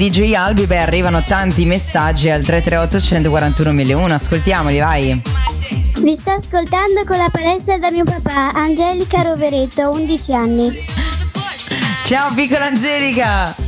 DJ Albi, arrivano tanti messaggi al 338 141 1001. Ascoltiamoli, vai. Vi sto ascoltando con la palestra da mio papà, Angelica Roveretto, 11 anni. Ciao piccola Angelica.